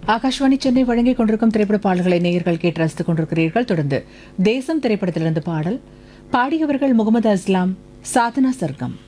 ஆகாஷ்வாணி சென்னை வழங்கிக் கொண்டிருக்கும் திரைப்பட பாடல்களை நேயர்கள் கேட்டு ரசித்துக் கொண்டிருக்கிறீர்கள். தொடர்ந்து தேசம் திரைப்படத்திலிருந்து பாடல் பாடியவர்கள் முகமது அஸ்லாம், சாதனா சர்க்கம்.